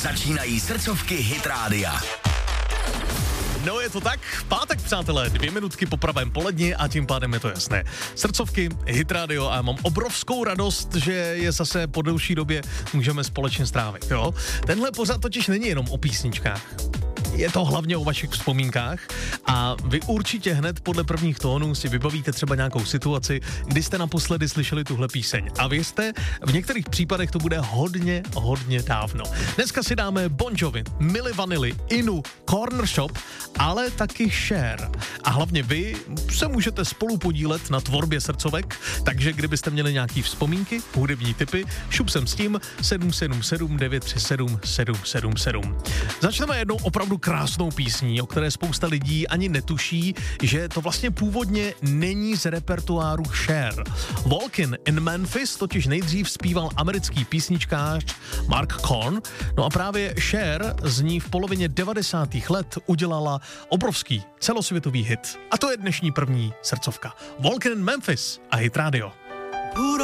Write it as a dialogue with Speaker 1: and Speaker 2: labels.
Speaker 1: Začínají srdcovky Hit Rádia.
Speaker 2: No je to tak, pátek přátelé, 2 minutky po pravém poledni a tím pádem je to jasné. Srdcovky, Hit Radio a mám obrovskou radost, že je zase po delší době můžeme společně strávit, jo. Tenhle pořad totiž není jenom o písničkách. Je to hlavně o vašich vzpomínkách a vy určitě hned podle prvních tónů si vybavíte třeba nějakou situaci, kdy jste naposledy slyšeli tuhle píseň. A věřte, v některých případech to bude hodně dávno. Dneska si dáme Bon Jovi, Milli Vanilli, Inu, Corner Shop, ale taky Cher. A hlavně vy se můžete spolu podílet na tvorbě srdcovek, takže kdybyste měli nějaký vzpomínky, hudební tipy, šup sem s tím 777 937 777. Začneme jednou opravdu krásnou písní, o které spousta lidí ani netuší, že to vlastně původně není z repertoáru Cher. Walkin' in Memphis totiž nejdřív zpíval americký písničkář Mark Korn, no a právě Cher z ní v polovině 90. let udělala obrovský celosvětový hit. A to je dnešní první srdcovka. Walkin' in Memphis a Hit Radio.